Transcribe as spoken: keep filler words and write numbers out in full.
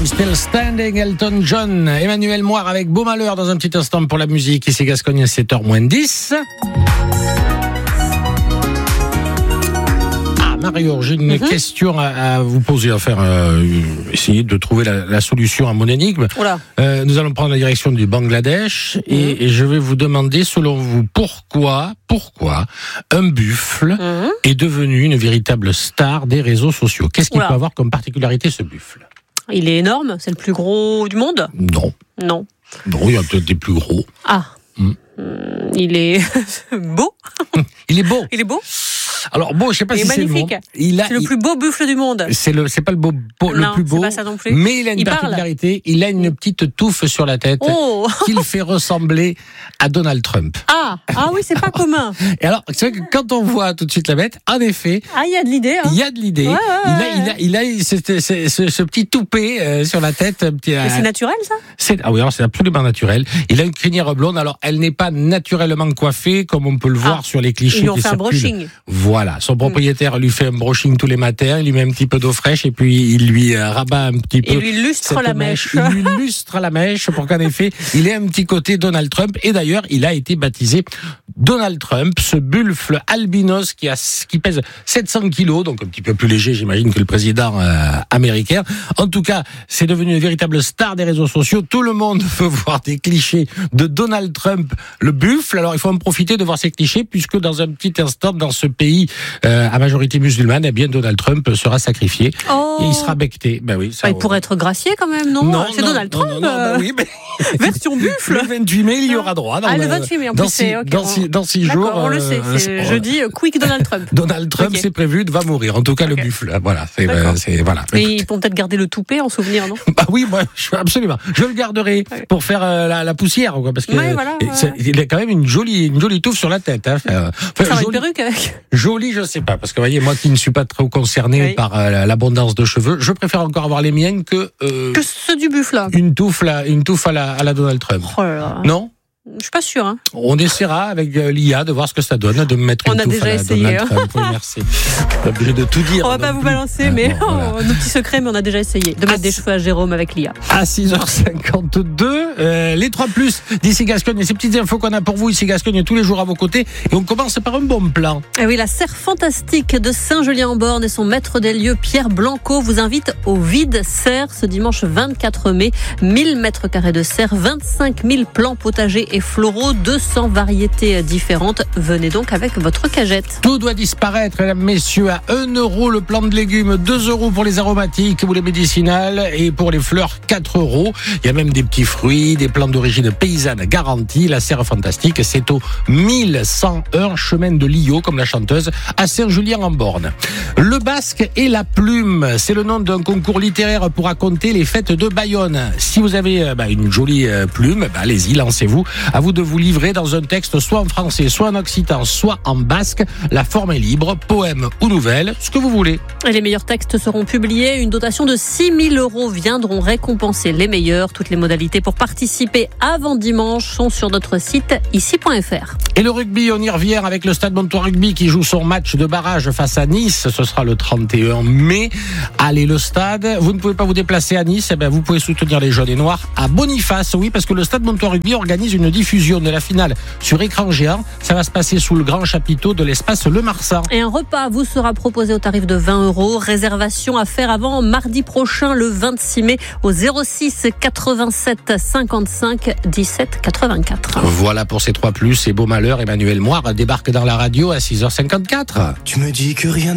I'm Still Standing, Elton John. Emmanuel Moire avec Beau Malheur dans un petit instant pour la musique. Ici Gascogne, sept heures moins dix. Ah Mario, j'ai une mm-hmm. question à, à vous poser, à faire, euh, essayer de trouver la, la solution à mon énigme. Euh, nous allons prendre la direction du Bangladesh mm-hmm. et, et je vais vous demander, selon vous, pourquoi, pourquoi un buffle mm-hmm. est devenu une véritable star des réseaux sociaux. Qu'est-ce qu'il Oula. peut avoir comme particularité, ce buffle ? Il est énorme, c'est le plus gros du monde ? Non. Non. Non, il y a peut-être des plus gros. Ah. Mm. Il est beau. Il est beau. Il est beau. Alors beau, je sais pas il si est c'est magnifique. le bon. Il a, c'est le il... plus beau buffle du monde. C'est le, c'est pas le beau, beau non, le plus beau. C'est pas ça non plus. Mais il a une il particularité. Parle. Il a une petite touffe sur la tête oh. qu'il fait ressembler à Donald Trump. Ah, ah oui, c'est pas commun. Et alors, c'est vrai que quand on voit tout de suite la bête, en effet. Ah, il y a de l'idée. Hein. Il y a de l'idée. Ouais, ouais, ouais. Il a, il a, il a ce, ce, ce, ce petit toupet euh, sur la tête. Un petit, Mais euh, c'est naturel, ça ? C'est, ah oui, alors c'est absolument naturel. Il a une crinière blonde. Alors, elle n'est pas naturellement coiffée, comme on peut le voir ah. sur les clichés. Ils lui ont qui fait circulent. un brushing. Voilà. Son propriétaire mmh. lui fait un brushing tous les matins, il lui met un petit peu d'eau fraîche et puis il lui rabat un petit peu. Il lui lustre la mèche. mèche. Il lui lustre la mèche pour qu'en effet, il ait un petit côté Donald Trump. Et d'ailleurs, il a été baptisé Donald Trump, ce buffle albinos qui, a, qui pèse sept cents kilos, donc un petit peu plus léger, j'imagine, que le président euh, américain. En tout cas, c'est devenu une véritable star des réseaux sociaux. Tout le monde veut voir des clichés de Donald Trump, le buffle. Alors, il faut en profiter de voir ces clichés, puisque dans un petit instant, dans ce pays euh, à majorité musulmane, eh bien, Donald Trump sera sacrifié oh. et il sera becté. Ben oui, ça, bah, il pourrait être gracié quand même, non, non C'est non, Donald non, Trump. Non, non, bah oui, mais... Version buffle. Le vingt-huit mai, il y aura droit. Ah, le vingt-huit mai, en plus, c'est okay, dans, six, dans six jours. On le sait, c'est euh, jeudi, quick Donald Trump. Donald Trump, okay. c'est prévu, va mourir. En tout cas, okay. le buffle. Voilà, c'est, euh, c'est voilà. Et ils vont peut-être garder le toupet en souvenir, non ? Bah oui, moi, absolument. Je le garderai okay. pour faire euh, la, la poussière, quoi, parce que ouais, voilà, ouais. il a quand même une jolie, une jolie touffe sur la tête. Hein. Enfin, ça va une perruque avec. Jolie, je sais pas, parce que vous voyez, moi qui ne suis pas trop concerné oui. par euh, l'abondance de cheveux, je préfère encore avoir les miens que euh, que ceux du buffle. Là. Une touffe, là, une touffe à la, à la Donald Trump. Oh là là. Non. Je suis pas sûre. Hein. On essaiera avec euh, l'I A de voir ce que ça donne, de me mettre on une touffe à la essayé, Donald hein. Trump. Oui, merci. Pas obligé de tout dire. On va pas plus. vous balancer, ah, mais bon, voilà. nos petits secrets, mais on a déjà essayé de mettre à des cheveux à Jérôme avec l'I A. À six heures cinquante-deux, euh, les trois plus d'ici Gascogne et ces petites infos qu'on a pour vous ici Gascogne tous les jours à vos côtés. Et on commence par un bon plan. Et oui, la serre fantastique de Saint-Julien-en-Born et son maître des lieux, Pierre Blanco, vous invite au Vide Serre ce dimanche vingt-quatre mai. mille mètres carrés de serre, vingt-cinq mille plants potagers et floraux, deux cents variétés différentes. Venez donc avec votre cagette. Tout doit disparaître, mesdames, messieurs, à un euro le plant de légumes, deux euros pour les aromatiques ou les médicinales et pour les fleurs, quatre euros. Il y a même des petits fruits, des plantes d'origine paysanne garantie. La serre fantastique, c'est au mille cent un chemin de Lio, comme la chanteuse, à Saint-Julien-en-Born. Le Basque et la plume, c'est le nom d'un concours littéraire pour raconter les fêtes de Bayonne. Si vous avez bah, une jolie plume, bah, allez-y, lancez-vous. À vous de vous livrer dans un texte soit en français, soit en occitan, soit en basque. La forme est libre, poème ou nouvelle, ce que vous voulez. Et les meilleurs textes seront publiés. Une dotation de six mille euros viendront récompenser les meilleurs. Toutes les modalités pour participer avant dimanche sont sur notre site ici point f r. Et le rugby, on y revient avec le Stade Montois Rugby qui joue son match de barrage face à Nice. Ce sera le trente et un mai. Allez, le stade. Vous ne pouvez pas vous déplacer à Nice. Eh bien, vous pouvez soutenir les jaunes et noirs à Boniface. Oui, parce que le Stade Montois Rugby organise une diffusion de la finale sur écran géant. Ça va se passer sous le grand chapiteau de l'espace Le Marsan. Et un repas vous sera proposé au tarif de vingt euros. Réservation à faire avant mardi prochain, le vingt-six mai, au zéro six quatre-vingt-sept cinquante-cinq dix-sept quatre-vingt-quatre. Voilà pour ces trois plus. Et Beau Malheur, Emmanuel Moire débarque dans la radio à six heures cinquante-quatre. Tu me dis que rien